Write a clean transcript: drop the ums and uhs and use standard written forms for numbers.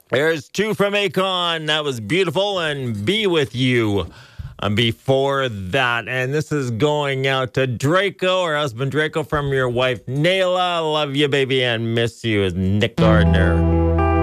There's two from Akon. That was beautiful. And Be With You before that. And this is going out to Draco, her husband Draco, from your wife Nayla. Love you, baby, and miss you, is Nick Gardner.